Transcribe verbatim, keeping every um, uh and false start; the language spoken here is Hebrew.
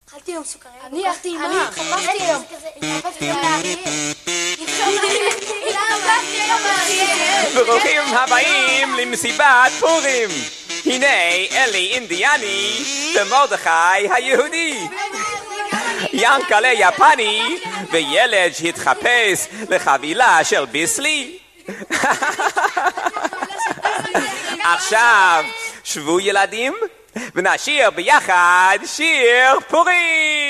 אכלתי היום סוכריה. אני אכלתי עם מה? אני התחפשתי היום. התחפשתי היום לאריה. ברוכים הבאים למסיבת פורים. הנה אלי אינדיאני ומרדכי היהודי. ינקלה יפני וילד שהתחפש לחבילה של ביסלי. עכשיו שבו ילדים ונשיר ביחד שיר פורים.